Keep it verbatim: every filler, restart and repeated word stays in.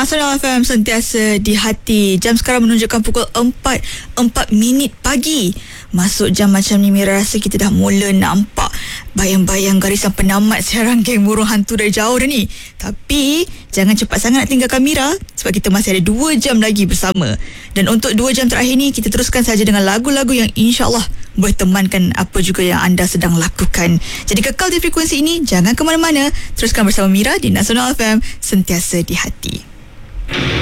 Nasional F M, sentiasa di hati. Jam sekarang menunjukkan pukul empat empat minit pagi. Masuk jam macam ni, Mira rasa kita dah mula nampak bayang-bayang garisan penamat siaran geng burung hantu dari jauh dah ni. Tapi jangan cepat sangat nak tinggalkan Mira, sebab kita masih ada dua jam lagi bersama. Dan untuk dua jam terakhir ni, kita teruskan saja dengan lagu-lagu yang insyaAllah boleh temankan apa juga yang anda sedang lakukan. Jadi kekal di frekuensi ini, jangan ke mana-mana. Teruskan bersama Mira di Nasional F M, sentiasa di hati.